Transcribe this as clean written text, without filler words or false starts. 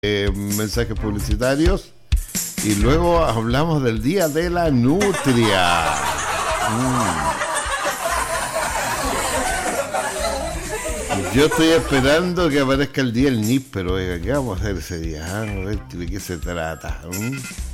mensajes publicitarios y luego hablamos del Día de la Nutria. Yo estoy esperando que aparezca el día del níspero. Oiga, ¿qué vamos a hacer ese día? A ver de qué se trata.